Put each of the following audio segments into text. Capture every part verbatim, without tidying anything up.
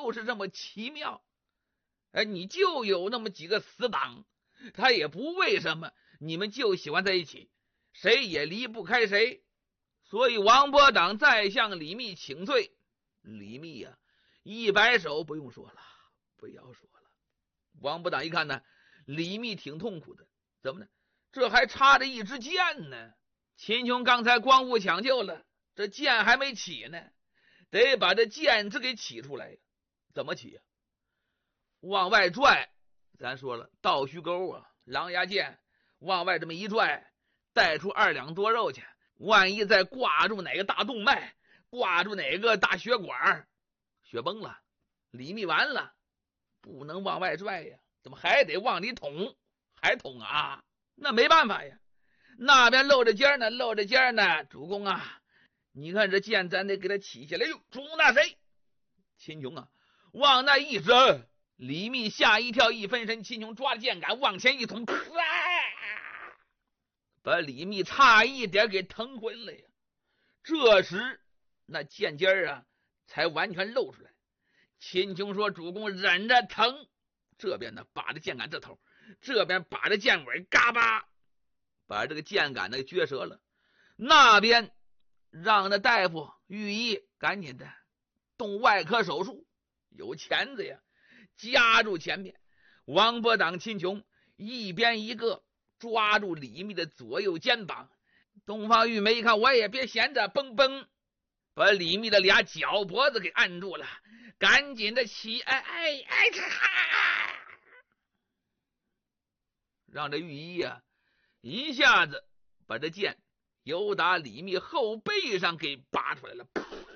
就是这么奇妙。哎，你就有那么几个死党，他也不为什么，你们就喜欢在一起，谁也离不开谁。所以王伯党再向李密请罪，李密呀、啊、一摆手，不用说了，不要说了。王伯党一看呢，李密挺痛苦的，怎么呢？这还插着一支箭呢。秦琼刚才光复抢救了，这箭还没起呢，得把这箭枝给起出来。怎么起呀、啊？往外拽，咱说了，倒须钩啊，狼牙剑，往外这么一拽，带出二两多肉去。万一再挂住哪个大动脉，挂住哪个大血管，血崩了，李密完了，不能往外拽呀，怎么还得往里捅？还捅啊？那没办法呀，那边露着尖呢，露着尖呢。主公啊，你看这剑咱得给他起下来。哟，主公那谁？秦琼啊，往那一指，李密吓一跳，一分神，秦琼抓着剑杆往前一捅，把李密差一点给疼昏了呀。这时那剑尖啊才完全露出来。秦琼说：“主公忍着疼。”这边呢把着剑杆这头，这边把着剑尾，嘎巴把这个剑杆呢撅折了。那边让那大夫御医赶紧的动外科手术，有钳子呀，夹住前面。王伯党、秦琼一边一个抓住李密的左右肩膀。东方玉梅一看，我也别闲着，嘣嘣把李密的俩脚脖子给按住了，赶紧的起，哎哎哎，让这御医啊一下子把这剑由打李密后背上给拔出来了，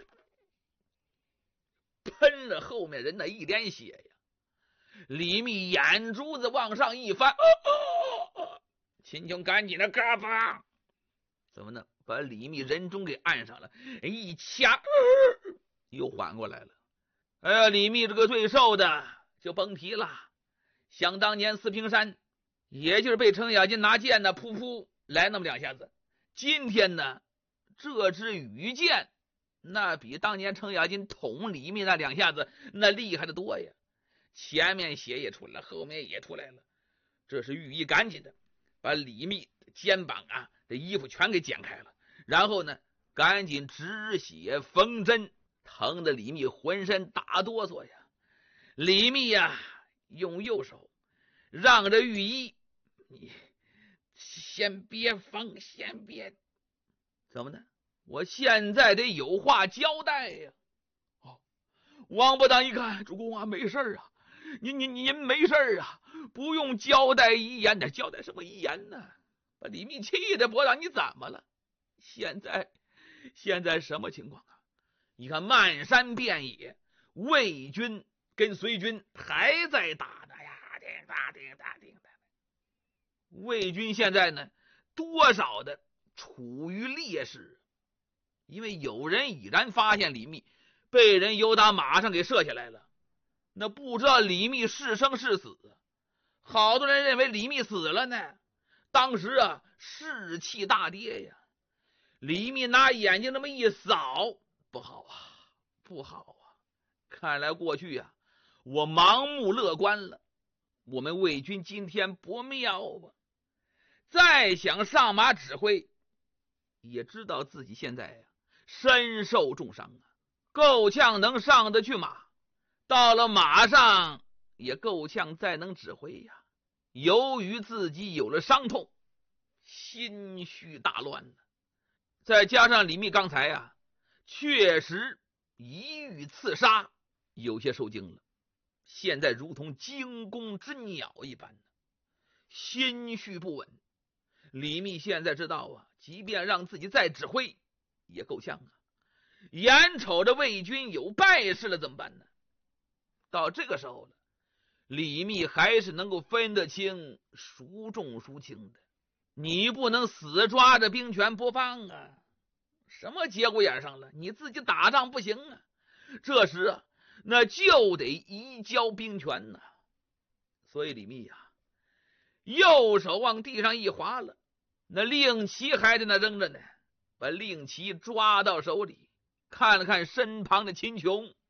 喷了后面人的一点血呀。李密眼珠子往上一翻，哦哦哦，秦琼赶紧的嘎巴，怎么呢？把李密人中给按上了，一掐、呃、又缓过来了。哎呀，李密这个最瘦的就甭提了，想当年四平山也就是被程咬金拿剑呢噗噗来那么两下子，今天呢这支羽箭那比当年程咬金捅李密那两下子那厉害的多呀，前面血也出来了，后面也出来了。这是御医赶紧的把李密的肩膀啊这衣服全给剪开了，然后呢赶紧止血缝针，疼的李密浑身打哆嗦呀。李密呀用右手让着御医，你先别缝，先别，怎么呢？我现在得有话交代呀。哦，王伯党一看，主公啊，没事啊，您您您没事啊，不用交代遗言的，交代什么遗言呢？把李密气的，伯党你怎么了？现在现在什么情况啊？你看漫山遍野，魏军跟隋军还在打呢呀，叮当叮当叮当。魏军现在呢多少的处于劣势，因为有人已然发现李密被人由打马上给射下来了，那不知道李密是生是死，好多人认为李密死了呢。当时啊士气大跌呀，李密拿眼睛那么一扫，不好啊不好啊，看来过去啊我盲目乐观了，我们魏军今天不妙啊。再想上马指挥，也知道自己现在呀、啊、身受重伤啊，够呛能上得去马，到了马上也够呛再能指挥呀。由于自己有了伤痛，心绪大乱呢。再加上李密刚才呀、啊、确实一遇刺杀，有些受惊了，现在如同惊弓之鸟一般，心绪不稳。李密现在知道啊，即便让自己再指挥也够呛啊，眼瞅着魏军有败事了怎么办呢？到这个时候了，李密还是能够分得清孰重孰轻的，你不能死抓着兵权不放啊，什么节骨眼上了，你自己打仗不行啊，这时啊那就得移交兵权啊。所以李密呀、啊、右手往地上一划了，那令旗还在那扔着呢，把令旗抓到手里，看了看身旁的秦琼，